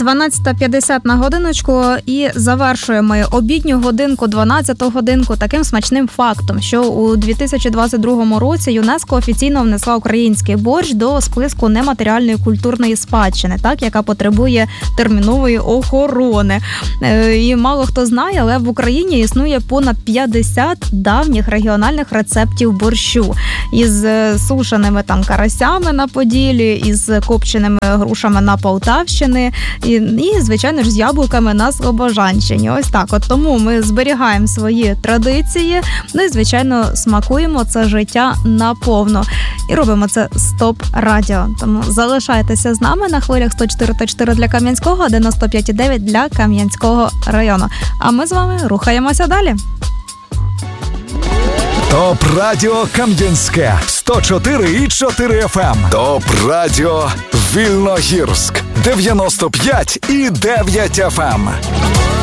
12:50 на годиночку і завершуємо обідню годинку, 12-ту годинку таким смачним фактом, що у 2022 році ЮНЕСКО офіційно внесла український борщ до списку нематеріальної культурної спадщини, так, яка потребує термінової охорони. І мало хто знає, але в Україні існує понад 50 давніх регіональних рецептів борщу із сушеними там карасями на Поділі, із копченими грушами на Полтавщині і, звичайно ж, з яблуками на Слобожанщині. Ось так. От тому ми зберігаємо свої традиції, ну і, звичайно, смакуємо це життя наповно. І робимо це Стоп Радіо. Тому залишайтеся з нами на хвилях 104.4 для Кам'янського, 95.9 для Кам'янського району. А ми з вами рухаємося далі. Топ Радіо Кам'янське 104,4 FM. Топ Радіо Вільногірськ 95,9 FM.